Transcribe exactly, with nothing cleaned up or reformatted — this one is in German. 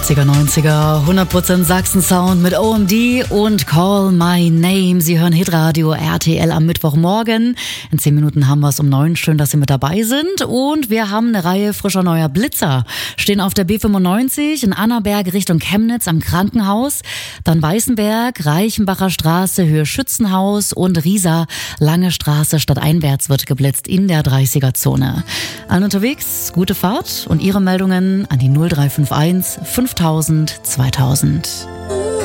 achtziger, neunziger, hundert Prozent Sachsen-Sound mit O M D und Call My Name. Sie hören Hitradio R T L am Mittwochmorgen. In zehn Minuten haben wir es um neun. Schön, dass Sie mit dabei sind. Und wir haben eine Reihe frischer neuer Blitzer. Stehen auf der B fünfundneunzig in Annaberg Richtung Chemnitz am Krankenhaus. Dann Weißenberg, Reichenbacher Straße, Höhe Schützenhaus und Riesa, Lange Straße stadteinwärts wird geblitzt in der dreißiger-Zone. Allen unterwegs, gute Fahrt und Ihre Meldungen an die null drei fünf eins fünftausend zweitausend.